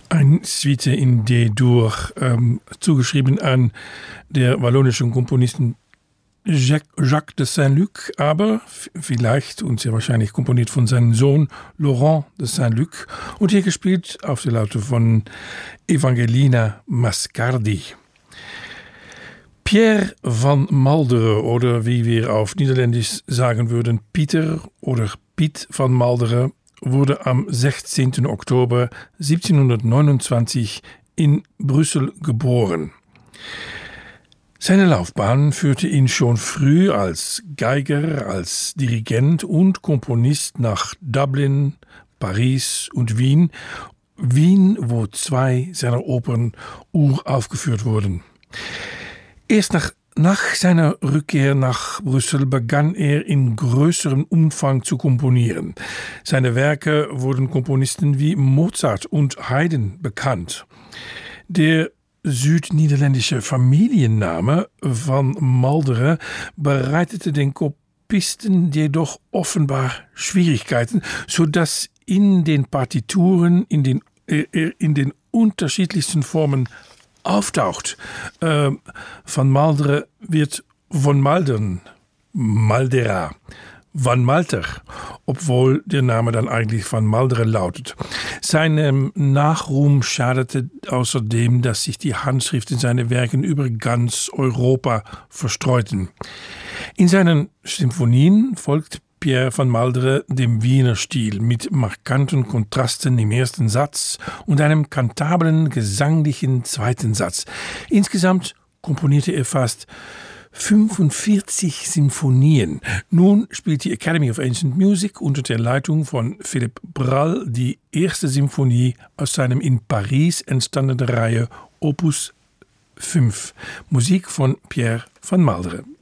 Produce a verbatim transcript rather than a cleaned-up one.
Ein Suite in D-Dur, ähm, zugeschrieben an der wallonischen Komponisten Jacques de Saint-Luc, aber vielleicht und sehr wahrscheinlich komponiert von seinem Sohn Laurent de Saint-Luc und hier gespielt auf der Laute von Evangelina Mascardi. Pierre van Malderen oder wie wir auf Niederländisch sagen würden, Pieter oder Piet van Malderen wurde am sechzehnten Oktober siebzehnhundertneunundzwanzig in Brüssel geboren. Seine Laufbahn führte ihn schon früh als Geiger, als Dirigent und Komponist nach Dublin, Paris und Wien. Wien, wo zwei seiner Opern uraufgeführt wurden. Erst nach, nach seiner Rückkehr nach Brüssel begann er in größerem Umfang zu komponieren. Seine Werke wurden Komponisten wie Mozart und Haydn bekannt. Der südniederländische Familienname van Malderen bereitete den Kopisten jedoch offenbar Schwierigkeiten, sodass in den Partituren, in den, äh, in den unterschiedlichsten Formen auftaucht. Äh, van Malderen wird von Maldern, Maldera, Van Malter, obwohl der Name dann eigentlich Van Malderen lautet. Seinem Nachruhm schadete außerdem, dass sich die Handschrift in seinen Werken über ganz Europa verstreuten. In seinen Symphonien folgt Pierre van Malderen dem Wiener Stil mit markanten Kontrasten im ersten Satz und einem kantablen gesanglichen zweiten Satz. Insgesamt komponierte er fast fünfundvierzig Symphonien. Nun spielt die Academy of Ancient Music unter der Leitung von Philippe Brall die erste Symphonie aus seinem in Paris entstandenen Reihe Opus fünf. Musik von Pierre van Malderen.